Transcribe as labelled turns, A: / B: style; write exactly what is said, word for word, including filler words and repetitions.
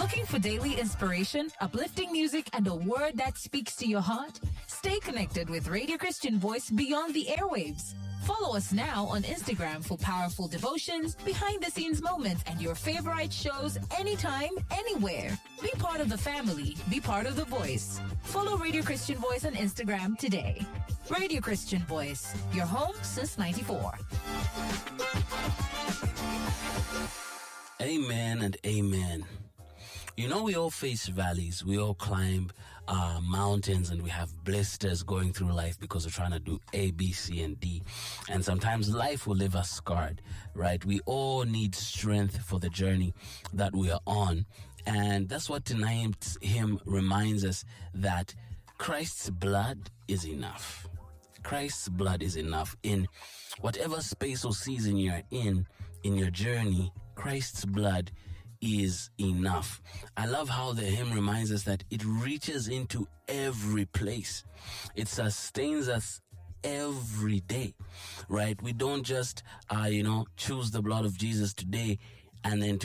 A: Looking for daily inspiration, uplifting music, and a word that speaks to your heart? Stay connected with Radio Christian Voice beyond the airwaves. Follow us now on Instagram for powerful devotions, behind-the-scenes moments, and your favorite shows anytime, anywhere. Be part of the family. Be part of the voice. Follow Radio Christian Voice on Instagram today. Radio Christian Voice, your home since ninety-four.
B: Amen and amen. You know, we all face valleys. We all climb uh, mountains, and we have blisters going through life because we're trying to do A, B, C, and D. And sometimes life will leave us scarred, right? We all need strength for the journey that we are on. And that's what tonight's hymn reminds us, that Christ's blood is enough. Christ's blood is enough. In whatever space or season you're in, in your journey, Christ's blood is enough. I love how the hymn reminds us that it reaches into every place. It sustains us every day, right? We don't just, uh, you know, choose the blood of Jesus today and then